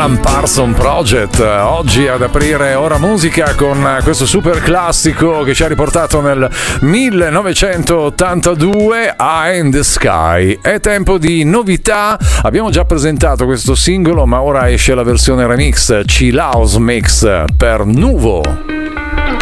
Alan Parsons Project, oggi ad aprire Ora Musica con questo super classico che ci ha riportato nel 1982, Eye in the Sky. È tempo di novità, abbiamo già presentato questo singolo ma ora esce la versione remix, Chill House Mix per Nuvo.